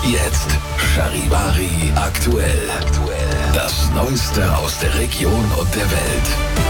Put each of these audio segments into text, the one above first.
Jetzt Charivari aktuell. Das Neueste aus der Region und der Welt.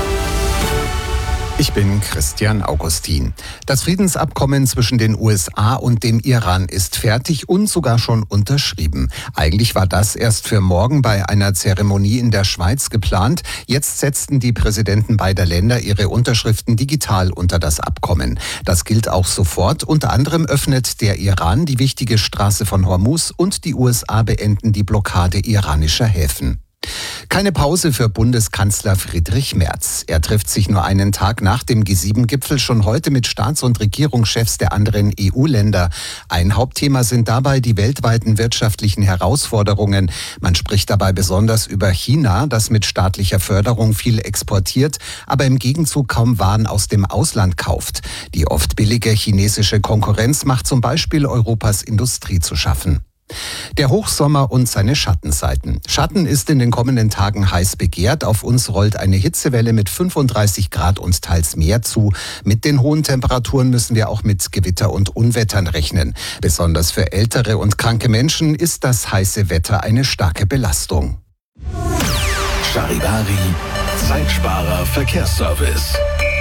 Ich bin Christian Augustin. Das Friedensabkommen zwischen den USA und dem Iran ist fertig und sogar schon unterschrieben. Eigentlich war das erst für morgen bei einer Zeremonie in der Schweiz geplant. Jetzt setzten die Präsidenten beider Länder ihre Unterschriften digital unter das Abkommen. Das gilt auch sofort. Unter anderem öffnet der Iran die wichtige Straße von Hormuz und die USA beenden die Blockade iranischer Häfen. Keine Pause für Bundeskanzler Friedrich Merz. Er trifft sich nur einen Tag nach dem G7-Gipfel schon heute mit Staats- und Regierungschefs der anderen EU-Länder. Ein Hauptthema sind dabei die weltweiten wirtschaftlichen Herausforderungen. Man spricht dabei besonders über China, das mit staatlicher Förderung viel exportiert, aber im Gegenzug kaum Waren aus dem Ausland kauft. Die oft billige chinesische Konkurrenz macht zum Beispiel Europas Industrie zu schaffen. Der Hochsommer und seine Schattenseiten. Schatten ist in den kommenden Tagen heiß begehrt. Auf uns rollt eine Hitzewelle mit 35 Grad und teils mehr zu. Mit den hohen Temperaturen müssen wir auch mit Gewitter und Unwettern rechnen. Besonders für ältere und kranke Menschen ist das heiße Wetter eine starke Belastung. Charivari, Zeitsparer Verkehrsservice.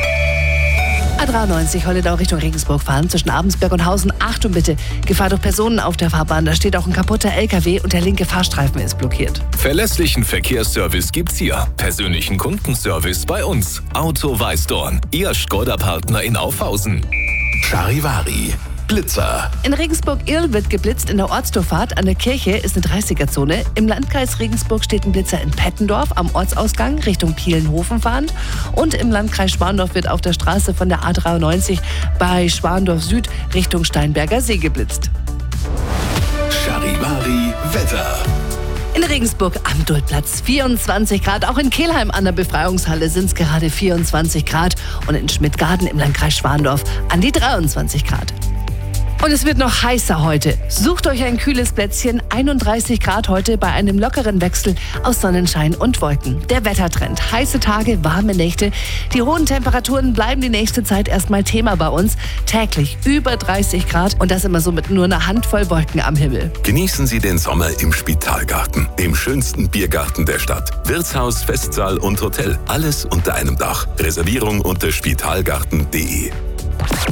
A93 Holledau Richtung Regensburg fahren, zwischen Abensberg und Hausen. Achtung bitte, Gefahr durch Personen auf der Fahrbahn. Da steht auch ein kaputter LKW und der linke Fahrstreifen ist blockiert. Verlässlichen Verkehrsservice gibt's hier. Persönlichen Kundenservice bei uns. Auto Weißdorn, Ihr Škoda-Partner in Aufhausen. Charivari, Blitzer. In Regensburg-Irl wird geblitzt in der Ortsdurchfahrt. An der Kirche ist eine 30er-Zone. Im Landkreis Regensburg steht ein Blitzer in Pettendorf am Ortsausgang Richtung Pielenhofen fahrend. Und im Landkreis Schwandorf wird auf der Straße von der A93 bei Schwandorf Süd Richtung Steinberger See geblitzt. Charivari, Wetter. In Regensburg am Duldplatz 24 Grad. Auch in Kelheim an der Befreiungshalle sind es gerade 24 Grad. Und in Schmidtgarten im Landkreis Schwandorf an die 23 Grad. Und es wird noch heißer heute. Sucht euch ein kühles Plätzchen. 31 Grad heute bei einem lockeren Wechsel aus Sonnenschein und Wolken. Der Wettertrend. Heiße Tage, warme Nächte. Die hohen Temperaturen bleiben die nächste Zeit erstmal Thema bei uns. Täglich über 30 Grad und das immer so mit nur einer Handvoll Wolken am Himmel. Genießen Sie den Sommer im Spitalgarten, dem schönsten Biergarten der Stadt. Wirtshaus, Festsaal und Hotel. Alles unter einem Dach. Reservierung unter spitalgarten.de.